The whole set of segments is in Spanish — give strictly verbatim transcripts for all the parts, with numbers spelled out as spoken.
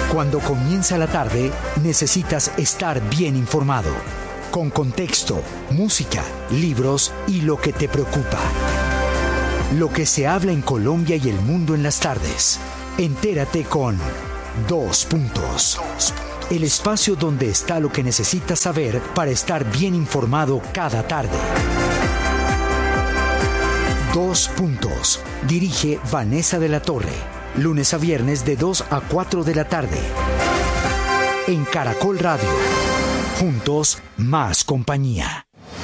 Cuando comienza la tarde, necesitas estar bien informado, con contexto, música, libros y lo que te preocupa. Lo que se habla en Colombia y el mundo en las tardes. Entérate con Dos Puntos. El espacio donde está lo que necesitas saber para estar bien informado cada tarde. Dos Puntos. Dirige Vanessa de la Torre. Lunes a viernes de dos a cuatro de la tarde. En Caracol Radio. Juntos, más compañía.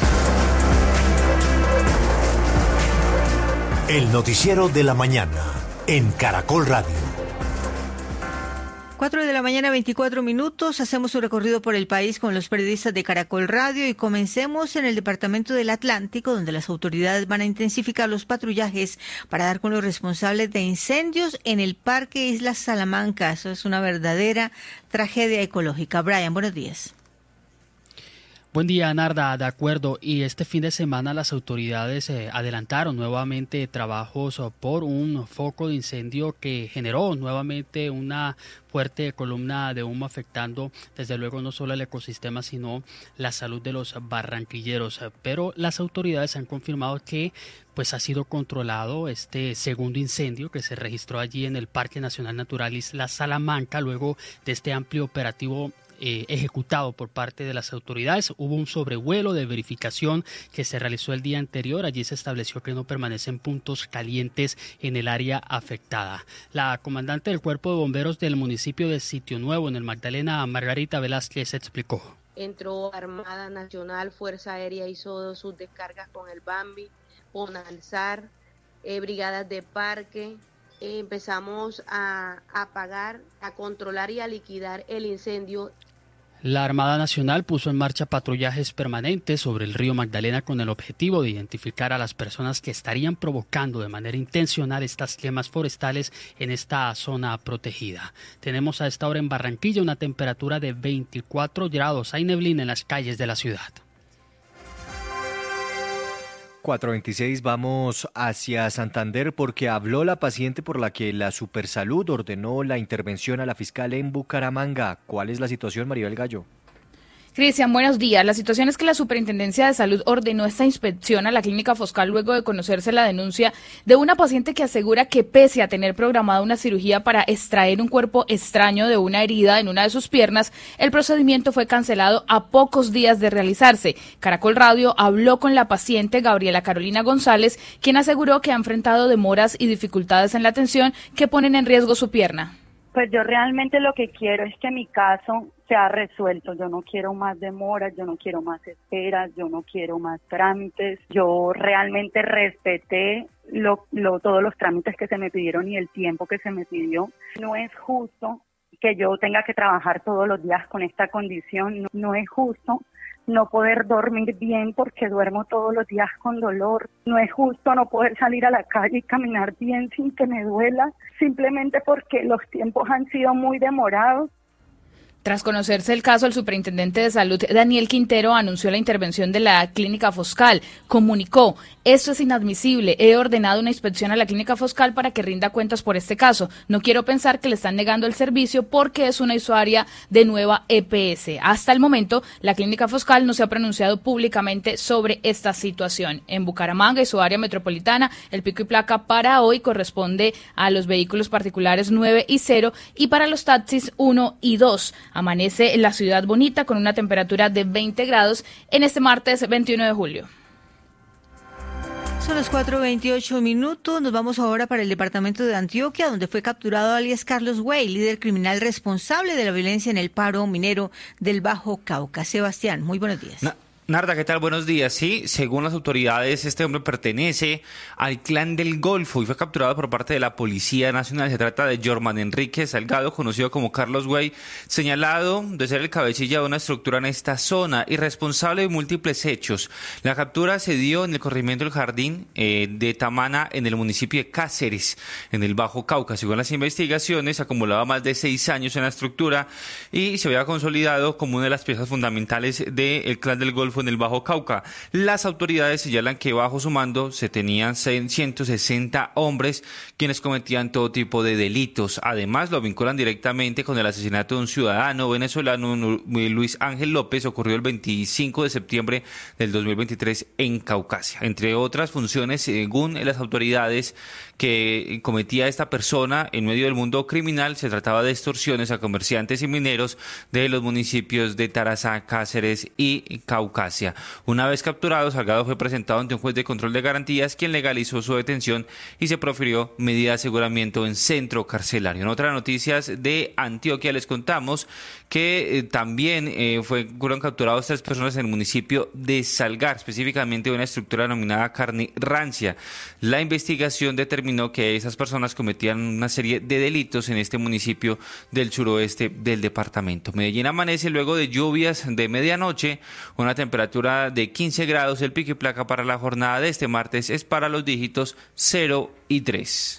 El noticiero de la mañana en Caracol Radio. Cuatro de la mañana, veinticuatro minutos. Hacemos un recorrido por el país con los periodistas de Caracol Radio y comencemos en el departamento del Atlántico, donde las autoridades van a intensificar los patrullajes para dar con los responsables de incendios en el Parque Islas Salamanca. Eso es una verdadera tragedia ecológica. Brian, buenos días. Buen día, Narda, de acuerdo. Y este fin de semana las autoridades eh, adelantaron nuevamente trabajos por un foco de incendio que generó nuevamente una fuerte columna de humo afectando desde luego no solo el ecosistema sino la salud de los barranquilleros. Pero las autoridades han confirmado que pues ha sido controlado este segundo incendio que se registró allí en el Parque Nacional Natural Isla Salamanca luego de este amplio operativo Eh, ejecutado por parte de las autoridades. Hubo un sobrevuelo de verificación que se realizó el día anterior. Allí se estableció que no permanecen puntos calientes en el área afectada. La comandante del Cuerpo de Bomberos del municipio de Sitio Nuevo, en el Magdalena, Margarita Velázquez, explicó. Entró Armada Nacional, Fuerza Aérea hizo sus descargas con el Bambi, con Alzar, eh, brigadas de parque. Eh, empezamos a apagar, a controlar y a liquidar el incendio. La Armada Nacional puso en marcha patrullajes permanentes sobre el río Magdalena con el objetivo de identificar a las personas que estarían provocando de manera intencional estas quemas forestales en esta zona protegida. Tenemos a esta hora en Barranquilla una temperatura de veinticuatro grados. Hay neblina en las calles de la ciudad. cuatro veintiséis, vamos hacia Santander porque habló la paciente por la que la Supersalud ordenó la intervención a la fiscal en Bucaramanga. ¿Cuál es la situación, Maribel Gallo? Cristian, buenos días. La situación es que la Superintendencia de Salud ordenó esta inspección a la Clínica Foscal luego de conocerse la denuncia de una paciente que asegura que pese a tener programada una cirugía para extraer un cuerpo extraño de una herida en una de sus piernas, el procedimiento fue cancelado a pocos días de realizarse. Caracol Radio habló con la paciente Gabriela Carolina González, quien aseguró que ha enfrentado demoras y dificultades en la atención que ponen en riesgo su pierna. Pues yo realmente lo que quiero es que mi caso sea resuelto. Yo no quiero más demoras, yo no quiero más esperas, yo no quiero más trámites. Yo realmente respeté lo, lo, todos los trámites que se me pidieron y el tiempo que se me pidió. No es justo que yo tenga que trabajar todos los días con esta condición. No, no es justo no poder dormir bien porque duermo todos los días con dolor. No es justo no poder salir a la calle y caminar bien sin que me duela, simplemente porque los tiempos han sido muy demorados. Tras conocerse el caso, el superintendente de salud, Daniel Quintero, anunció la intervención de la Clínica Foscal. Comunicó, esto es inadmisible, he ordenado una inspección a la Clínica Foscal para que rinda cuentas por este caso. No quiero pensar que le están negando el servicio porque es una usuaria de nueva E P S. Hasta el momento, la Clínica Foscal no se ha pronunciado públicamente sobre esta situación. En Bucaramanga y su área metropolitana, el pico y placa para hoy corresponde a los vehículos particulares nueve y cero y para los taxis uno y dos. Amanece en la ciudad bonita con una temperatura de veinte grados en este martes veintiuno de julio. Son las cuatro veintiocho minutos. Nos vamos ahora para el departamento de Antioquia, donde fue capturado alias Carlos Güey, líder criminal responsable de la violencia en el paro minero del Bajo Cauca. Sebastián, muy buenos días. Na- Narda, ¿qué tal? Buenos días. Sí, según las autoridades, este hombre pertenece al Clan del Golfo y fue capturado por parte de la Policía Nacional. Se trata de Jorman Enrique Salgado, conocido como Carlos Güey, señalado de ser el cabecilla de una estructura en esta zona y responsable de múltiples hechos. La captura se dio en el corregimiento del Jardín eh, de Tamana, en el municipio de Cáceres, en el Bajo Cauca. Según las investigaciones, acumulaba más de seis años en la estructura y se había consolidado como una de las piezas fundamentales del Clan del Golfo Golfo en el Bajo Cauca. Las autoridades señalan que bajo su mando se tenían ciento sesenta hombres quienes cometían todo tipo de delitos. Además, lo vinculan directamente con el asesinato de un ciudadano venezolano, Luis Ángel López, ocurrió el veinticinco de septiembre del dos mil veintitrés en Caucasia. Entre otras funciones, según las autoridades, que cometía esta persona en medio del mundo criminal, se trataba de extorsiones a comerciantes y mineros de los municipios de Tarazá, Cáceres y Caucasia. Una vez capturado, Salgado fue presentado ante un juez de control de garantías, quien legalizó su detención y se profirió medida de aseguramiento en centro carcelario. En otras noticias de Antioquia les contamos que eh, también eh, fue, fueron capturados tres personas en el municipio de Salgar, específicamente de una estructura denominada Carne Rancia. La investigación determinó que esas personas cometían una serie de delitos en este municipio del suroeste del departamento. Medellín amanece luego de lluvias de medianoche, una temperatura de quince grados. El pico y placa para la jornada de este martes es para los dígitos cero y tres.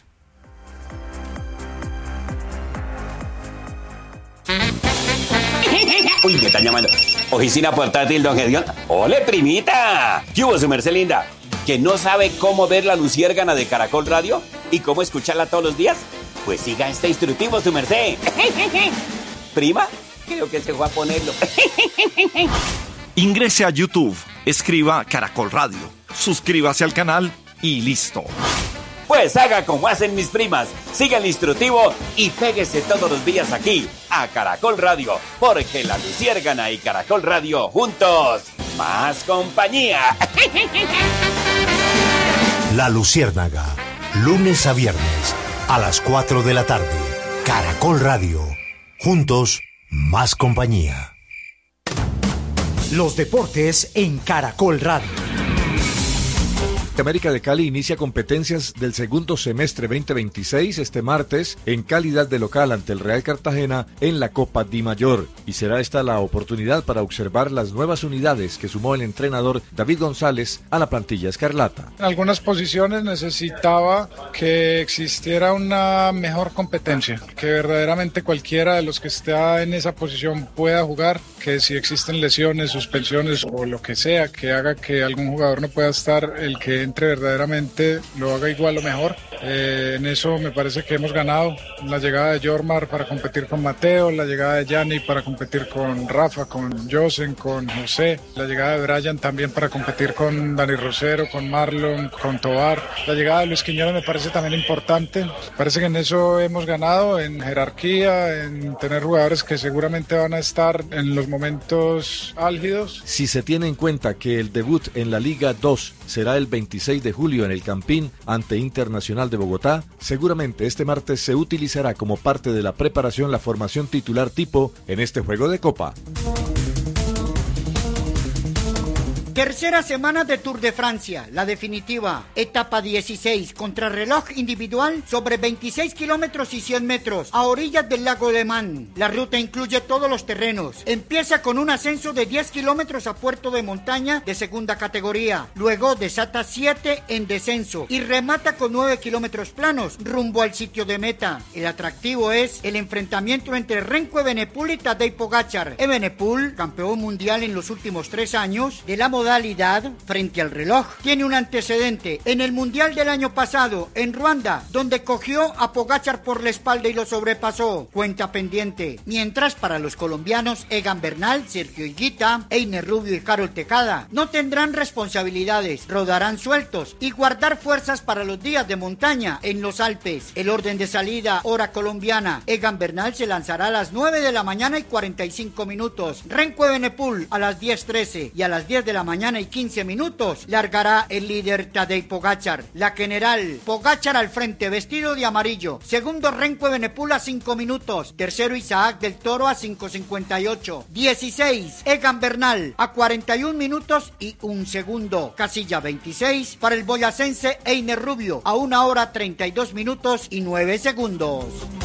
Uy, me están llamando. Oficina portátil, don Gedión. ¡Ole, primita! ¿Qué hubo, su merced linda? ¿Que no sabe cómo ver la luciérgana de Caracol Radio? ¿Y cómo escucharla todos los días? Pues siga este instructivo, su merced. ¿Prima? Creo que se fue a ponerlo. Ingrese a YouTube, escriba Caracol Radio, suscríbase al canal y listo. Pues haga como hacen mis primas, siga el instructivo y péguese todos los días aquí, a Caracol Radio, porque la luciérgana y Caracol Radio juntos, más compañía. La Luciérnaga, lunes a viernes, a las cuatro de la tarde, Caracol Radio, juntos, más compañía. Los deportes en Caracol Radio. América de Cali inicia competencias del segundo semestre veinte veintiséis este martes en calidad de local ante el Real Cartagena en la Copa Di Mayor, y será esta la oportunidad para observar las nuevas unidades que sumó el entrenador David González a la plantilla escarlata. En algunas posiciones necesitaba que existiera una mejor competencia, que verdaderamente cualquiera de los que está en esa posición pueda jugar, que si existen lesiones, suspensiones o lo que sea que haga que algún jugador no pueda estar, el que entre verdaderamente lo haga igual o mejor. Eh, en eso me parece que hemos ganado. La llegada de Jormar para competir con Mateo, la llegada de Yanni para competir con Rafa, con Josen, con José, la llegada de Brian también para competir con Dani Rosero, con Marlon, con Tobar. La llegada de Luis Quiñones me parece también importante. Parece que en eso hemos ganado, en jerarquía, en tener jugadores que seguramente van a estar en los momentos álgidos. Si se tiene en cuenta que el debut en la Liga dos será el veintiséis de julio en el Campín ante Internacional de Bogotá, seguramente este martes se utilizará como parte de la preparación la formación titular tipo en este juego de Copa. Tercera semana de Tour de Francia, la definitiva, etapa dieciséis, contrarreloj individual sobre veintiséis kilómetros y cien metros, a orillas del lago Le Mans. La ruta incluye todos los terrenos. Empieza con un ascenso de diez kilómetros a puerto de montaña de segunda categoría, luego desata siete en descenso y remata con nueve kilómetros planos rumbo al sitio de meta. El atractivo es el enfrentamiento entre Remco Evenepoel y Tadej Pogačar. Evenepoel, campeón mundial en los últimos tres años de la modalidad frente al reloj, tiene un antecedente en el mundial del año pasado en Ruanda, donde cogió a Pogačar por la espalda y lo sobrepasó. Cuenta pendiente. Mientras para los colombianos Egan Bernal, Sergio Higuita, Einer Rubio y Harold Tejada no tendrán responsabilidades, rodarán sueltos y guardar fuerzas para los días de montaña en los Alpes. El orden de salida, hora colombiana: Egan Bernal se lanzará a las nueve de la mañana y cuarenta y cinco minutos, Remco Evenepoel a las diez trece y a las diez de la mañana y quince minutos largará el líder Tadej Pogačar. La general, Pogačar al frente vestido de amarillo, segundo Remco Evenepoel a cinco minutos, tercero Isaac del Toro a cinco cincuenta y ocho, dieciséis Egan Bernal a cuarenta y un minutos y un segundo, casilla veintiséis para el boyacense Einer Rubio a una hora treinta y dos minutos y nueve segundos.